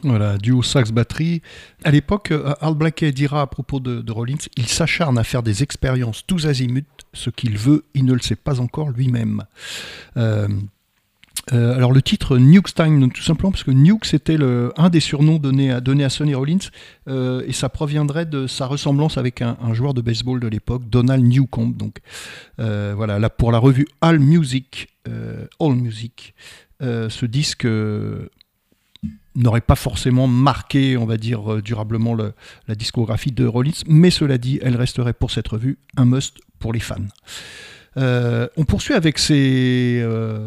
Voilà, duo sax-batterie. À l'époque, Art Blakey dira à propos de Rollins, il s'acharne à faire des expériences tous azimuts, ce qu'il veut, il ne le sait pas encore lui-même. Alors le titre Nuke Time, tout simplement parce que Nuke c'était un des surnoms donnés à Sonny Rollins, et ça proviendrait de sa ressemblance avec un joueur de baseball de l'époque, Donald Newcombe. Donc voilà, là, pour la revue All Music, ce disque n'aurait pas forcément marqué, on va dire, durablement la discographie de Rollins, mais cela dit, elle resterait pour cette revue un must pour les fans. On poursuit avec ces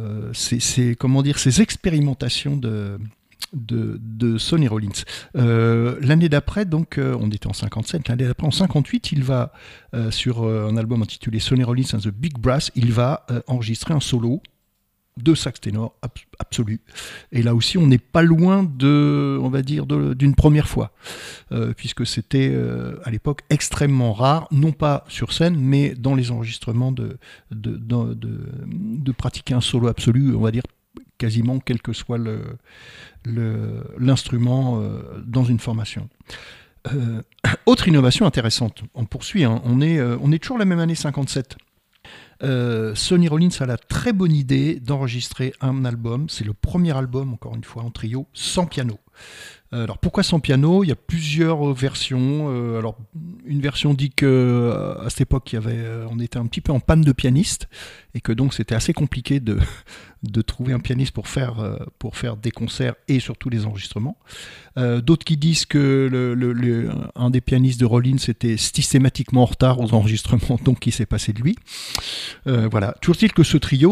expérimentations de Sonny Rollins. L'année d'après, donc, on était en 57, l'année d'après, en 58, il va, sur un album intitulé Sonny Rollins and the Big Brass, il va enregistrer un solo de sax ténor absolu. Et là aussi, on n'est pas loin d'une première fois, puisque c'était à l'époque extrêmement rare, non pas sur scène, mais dans les enregistrements de pratiquer un solo absolu, on va dire quasiment quel que soit l'instrument dans une formation. Autre innovation intéressante, on poursuit, hein, on est toujours la même année 57. Sonny Rollins a la très bonne idée d'enregistrer un album, c'est le premier album, encore une fois en trio, sans piano. Alors pourquoi sans piano ? Il y a plusieurs versions. Alors une version dit que à cette époque on était un petit peu en panne de pianiste et que donc c'était assez compliqué de trouver un pianiste pour faire des concerts et surtout des enregistrements. D'autres qui disent que un des pianistes de Rollins était systématiquement en retard aux enregistrements, donc il s'est passé de lui. Voilà. Toujours est-il que ce trio